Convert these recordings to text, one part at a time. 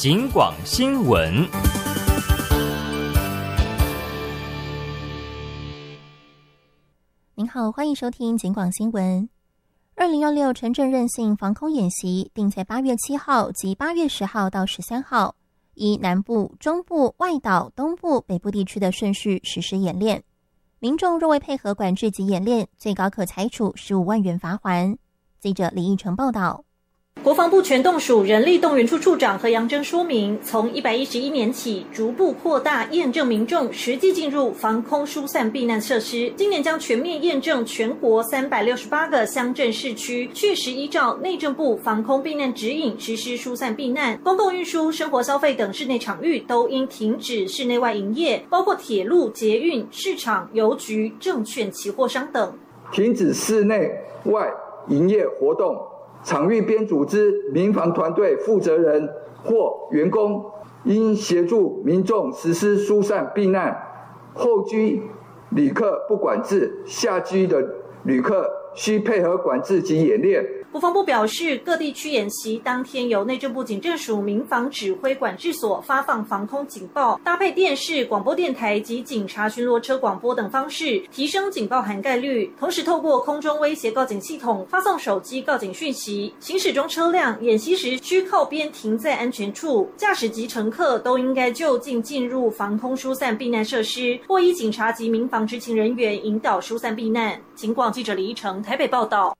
警广新闻。 您好，欢迎收听警广新闻。2016城镇韧性防空演习定在8月7号及8月10号到13号，以南部、中部、外岛、东部、北部地区的顺序实施演练。民众若未配合管制及演练，最高可裁处15万元罚锾。记者李义成报道。 国防部全动署人力动员处处长何扬征说明，从111年起逐步扩大验证民众实际进入防空疏散避难设施，今年将全面验证全国368个乡镇市区，确实依照内政部防空避难指引实施疏散避难。公共运输、生活消费等室内场域都应停止室内外营业，包括铁路、捷运、市场、邮局、证券、期货商等。 停止室内外营业活动。场域编组织民防团队负责人或员工应协助民众实施疏散避难，后居旅客不管制，下居的旅客需配合管制及演练。 国防部表示，各地区演习当天由内政部警政署民防指挥管制所发放防空警报，搭配电视、广播电台及警察巡逻车广播等方式，提升警报涵盖率。同时透过空中威胁告警系统发送手机告警讯息。行驶中车辆演习时需靠边停在安全处，驾驶及乘客都应该就近进入防空疏散避难设施，或依警察及民防执勤人员引导疏散避难。警广记者李一成台北报道。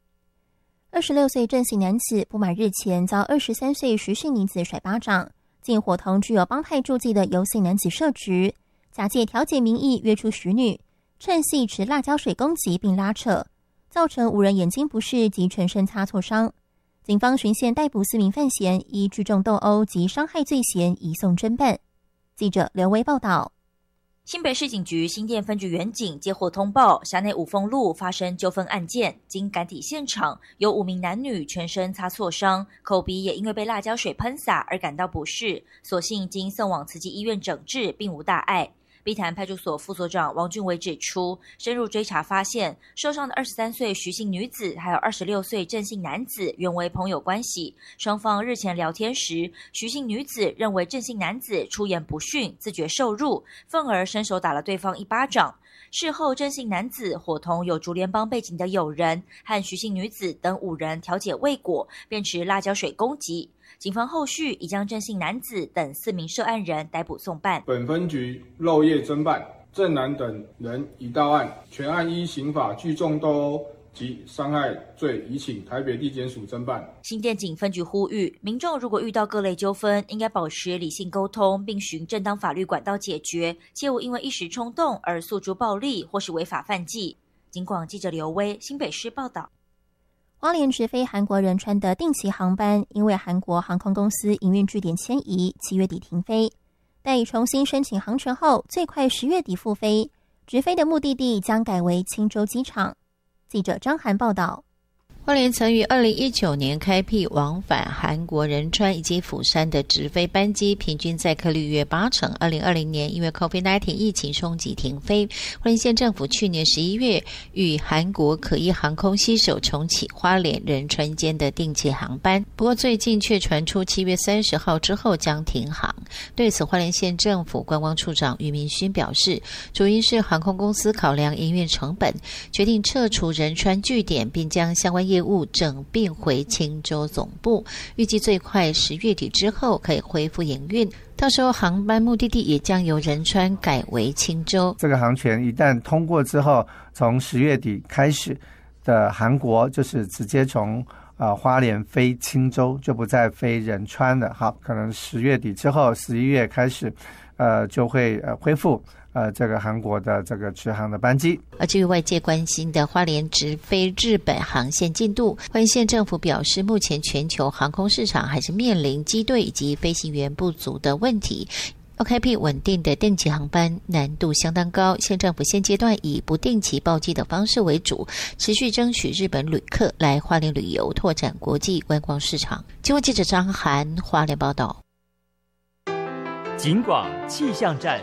26岁郑姓男子不满日前遭23岁徐姓女子甩巴掌，竟伙同具有帮派注记的尤姓男子设局，假借调解名义约出徐女，趁隙持辣椒水攻击并拉扯，造成5人眼睛不适及全身擦挫伤。警方循线逮捕4名犯嫌，依聚众斗殴及伤害罪嫌移送侦办。记者刘威报道。 新北市警局新店分局员警接获通报，辖内五丰路发生纠纷案件，经赶抵现场，有5名男女全身擦挫伤，口鼻也因为被辣椒水喷洒而感到不适，所幸经送往慈济医院诊治，并无大碍。碧潭派出所副所长王俊伟指出，深入追查发现，受伤的23岁徐姓女子还有26岁郑姓男子原为朋友关系，双方日前聊天时，徐姓女子认为郑姓男子出言不逊，自觉受辱，愤而伸手打了对方1巴掌。事后郑姓男子伙同有竹联帮背景的友人和徐姓女子等5人调解未果，便持辣椒水攻击。警方后续已将郑姓男子等4名涉案人逮捕送办。 本分局漏夜侦办，郑男等人已到案，全案依刑法聚众斗殴及伤害罪移请台北地检署侦办。 新店警分局呼吁民众，如果遇到各类纠纷，应该保持理性沟通，并循正当法律管道解决，切勿因为一时冲动而诉诸暴力或是违法犯纪。警广记者刘威新北市报道。 花莲直飞韩国仁川的定期航班，因为韩国航空公司营运据点迁移，7月底停飞。待重新申请航权后，最快10月底复飞。直飞的目的地将改为青州机场。记者张涵报道。 花莲曾于2019年开辟往返韩国仁川以及釜山的直飞班机，平均载客率约80%。2020年因为 COVID-19 疫情冲击停飞，花莲县政府去年11月与韩国可依航空携手重启花莲仁川间的定期航班，不过最近却传出7月30号之后将停航。对此，花莲县政府观光处长俞明勋表示，主因是航空公司考量营运成本，决定撤除仁川据点，并将相关业务整并回青州总部，预计最快10月底之后可以恢复营运。到时候航班目的地也将由仁川改为青州。 这个航权一旦通过之后，从10月底开始的韩国就是直接从花莲飞青州，就不再飞仁川了。好，可能10月底之后11月开始就会恢复这个韩国的这个直航的班机。 而至于外界关心的花莲直飞日本航线进度，花莲县政府表示，目前全球航空市场还是面临机队以及飞行员不足的问题，要开辟稳定的定期航班难度相当高。县政府现阶段以不定期包机的方式为主，持续争取日本旅客来花莲旅游，拓展国际观光市场。记者记者张涵花莲报道。 警广气象站。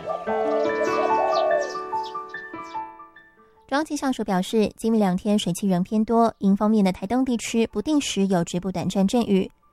中央气象署表示，今明2天水气仍偏多，迎风面的台东地区不定时有局部短暂阵雨，